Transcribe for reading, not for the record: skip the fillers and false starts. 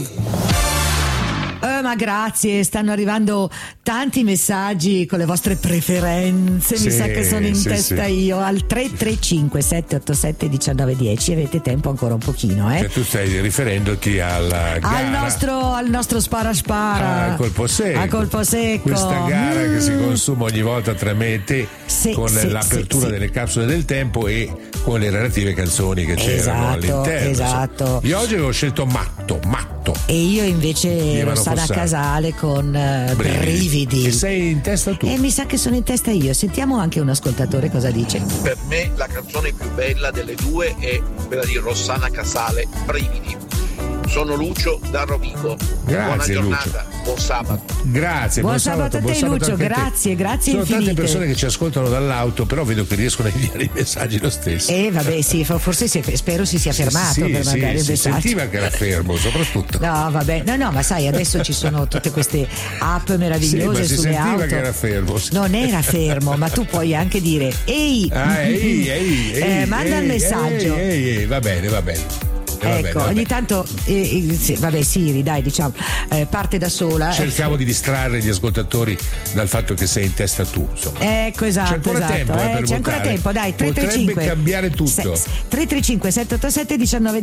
Ma grazie, stanno arrivando tanti messaggi con le vostre preferenze, mi sa che sono in testa io, al 335 787 1910. Avete tempo ancora un pochino, Cioè, tu stai riferendoti alla gara, al nostro spara a colpo secco, questa gara che si consuma ogni volta tra me e te, con l'apertura delle capsule del tempo e con le relative canzoni che c'erano all'interno. Esatto. Io oggi avevo scelto matto e io invece Rossana Casale con brividi. E sei in testa tu? E mi sa che sono in testa io. Sentiamo anche un ascoltatore cosa dice. Per me la canzone più bella delle due è quella di Rossana Casale, Brividi. Sono Lucio da Rovigo. Grazie, buona giornata, Lucio. buon sabato. Grazie, buon sabato a te, Lucio. Grazie Sono infinite. Tante persone che ci ascoltano dall'auto, però vedo che riescono a inviare i messaggi lo stesso. Vabbè, sì, forse spero si sia fermato per mandare il messaggio. Sentiva che era fermo, soprattutto. No, vabbè, no, ma sai, adesso ci sono tutte queste app meravigliose sulle auto. Sentiva che era fermo. Non era fermo, ma tu puoi anche dire ehi, manda il messaggio. Va bene. Ecco, ogni tanto Siri, dai, diciamo, parte da sola. Cerchiamo di distrarre gli ascoltatori dal fatto che sei in testa tu, insomma. Ecco, esatto. C'è ancora tempo per c'è ancora tempo, dai, 335. Potrebbe cambiare tutto. 335 787 19